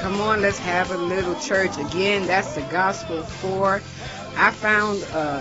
Come on, let's have a little church. Again, that's the Gospel 4. I found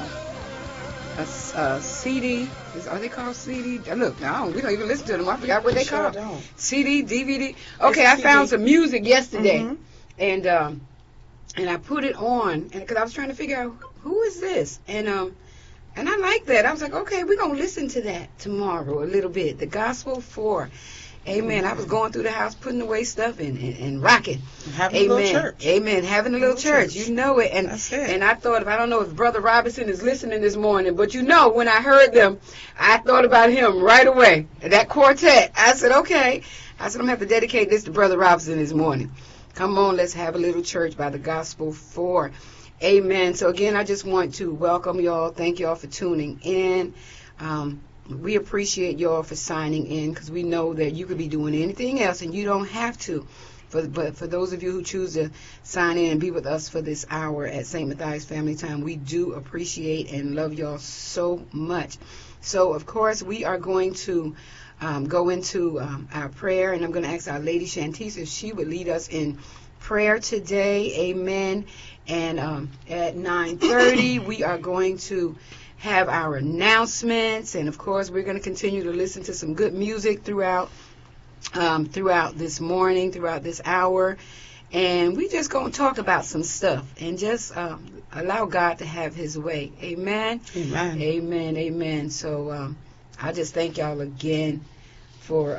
a CD. Are they called CD? Look, no, we don't even listen to them. I forgot what they called. CD, DVD. Okay, I found some music yesterday, and I put it on, because I was trying to figure out who is this, and I like that. I was like, okay, we're gonna listen to that tomorrow a little bit. The Gospel 4. Amen. I was going through the house, putting away stuff and rocking. Having a little church. Amen. Having a little church. You know it. And that's it. And I thought, I don't know if Brother Robinson is listening this morning, but when I heard them, I thought about him right away. That quartet. I said, okay. I said, I'm going to have to dedicate this to Brother Robinson this morning. Come on, let's have a little church by the Gospel 4. Amen. So again, I just want to welcome y'all. Thank y'all for tuning in. We appreciate y'all for signing in, because we know that you could be doing anything else and you don't have to. But for those of you who choose to sign in and be with us for this hour at St. Matthias Family Time, we do appreciate and love y'all so much. So, of course, we are going to go into our prayer, and I'm going to ask our Lady Shantice if she would lead us in prayer today. Amen. And at 9:30, we are going to have our announcements, and of course we're going to continue to listen to some good music throughout this morning, throughout this hour, and we just going to talk about some stuff and just allow God to have his way. Amen. Amen. Amen. Amen. So I just thank y'all again for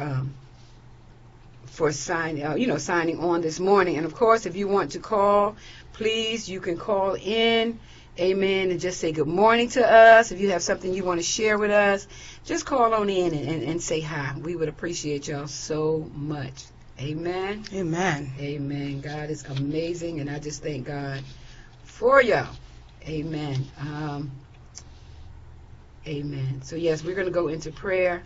signing on this morning. And of course, if you want to call, please, you can call in. Amen. And just say good morning to us. If you have something you want to share with us, just call on in and say hi. We would appreciate y'all so much. Amen. Amen. Amen. God is amazing, and I just thank God for y'all. Amen. Amen. So, yes, we're going to go into prayer.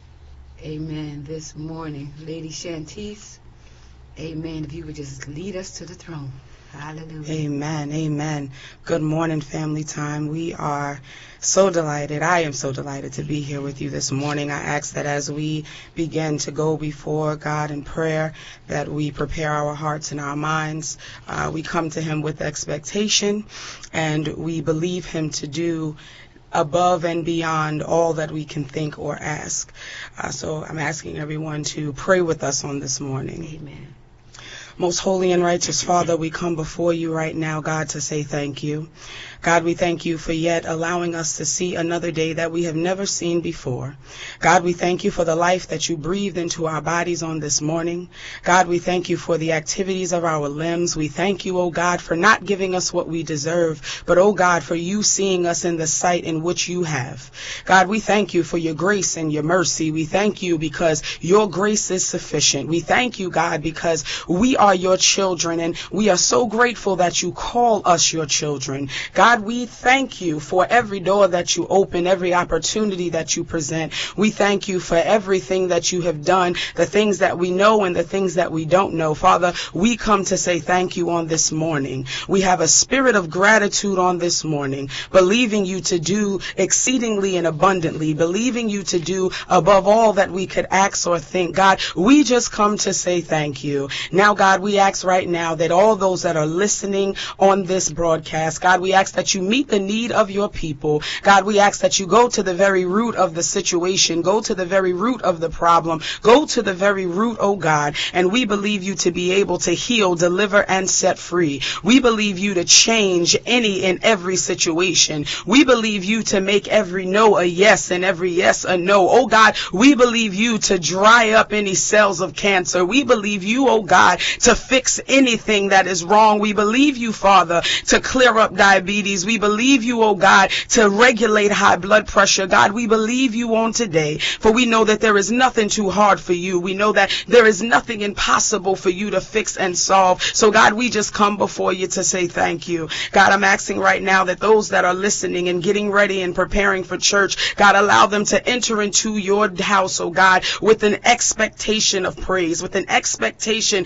Amen. This morning. Lady Shantice. Amen. If you would just lead us to the throne. Hallelujah. Amen. Amen. Good morning, Family Time. We are so delighted. I am so delighted to be here with you this morning. I ask that as we begin to go before God in prayer, that we prepare our hearts and our minds. We come to him with expectation, and we believe him to do above and beyond all that we can think or ask. So I'm asking everyone to pray with us on this morning. Amen. Most holy and righteous Father, we come before you right now, God, to say thank you. God, we thank you for yet allowing us to see another day that we have never seen before. God, we thank you for the life that you breathed into our bodies on this morning. God, we thank you for the activities of our limbs. We thank you, oh God, for not giving us what we deserve, but, oh God, for you seeing us in the sight in which you have. God, we thank you for your grace and your mercy. We thank you because your grace is sufficient. We thank you, God, because we are your children, and we are so grateful that you call us your children. God, we thank you for every door that you open, every opportunity that you present. We thank you for everything that you have done, the things that we know and the things that we don't know. Father, we come to say thank you on this morning. We have a spirit of gratitude on this morning, believing you to do exceedingly and abundantly, believing you to do above all that we could ask or think. God, we just come to say thank you. Now, God, we ask right now that all those that are listening on this broadcast, God, we ask that you meet the need of your people. God, we ask that you go to the very root of the situation, go to the very root of the problem, go to the very root, oh God, and we believe you to be able to heal, deliver, and set free. We believe you to change any and every situation. We believe you to make every no a yes and every yes a no. Oh God, we believe you to dry up any cells of cancer. We believe you, oh God, to fix anything that is wrong. We believe you, Father, to clear up diabetes. We believe you, oh God, to regulate high blood pressure. God, we believe you on today, for we know that there is nothing too hard for you. We know that there is nothing impossible for you to fix and solve. So God, we just come before you to say thank you. God, I'm asking right now that those that are listening and getting ready and preparing for church, God, allow them to enter into your house, oh God, with an expectation of praise, with an expectation of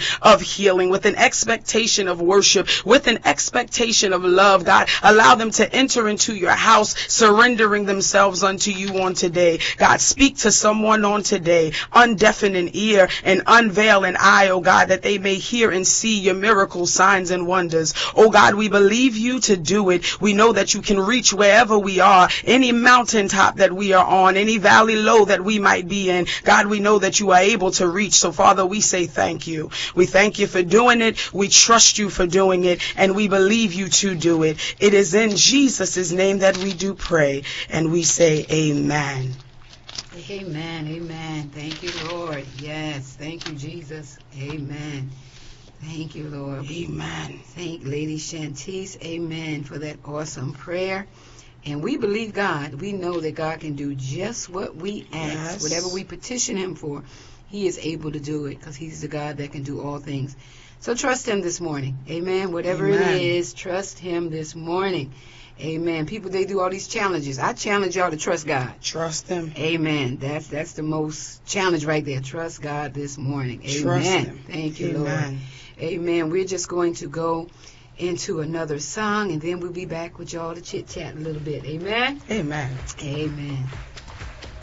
healing, with an expectation of worship, with an expectation of love. God, allow them to enter into your house, surrendering themselves unto you on today. God, speak to someone on today, undeafen an ear and unveil an eye, oh God, that they may hear and see your miracles, signs, and wonders. Oh God, we believe you to do it. We know that you can reach wherever we are, any mountaintop that we are on, any valley low that we might be in. God, we know that you are able to reach. So Father, we say thank you. We thank you for doing it. We trust you for doing it, and we believe you to do it. It is in Jesus' name that we do pray, and we say amen. Amen, amen. Thank you, Lord. Yes, thank you, Jesus. Amen. Thank you, Lord. Amen. Thank Lady Shantice, amen, for that awesome prayer. And we believe God. We know that God can do just what we ask. Yes. Whatever we petition him for, he is able to do it, because he's the God that can do all things. So trust him this morning. Amen. Whatever Amen. it is, trust him this morning. Amen. People, they do all these challenges. I challenge y'all to trust God. Trust him. Amen. That's the most challenge right there. Trust God this morning. Amen. Trust him. Thank you, Amen. Lord. Amen. We're just going to go into another song, and then we'll be back with y'all to chit-chat a little bit. Amen. Amen. Amen.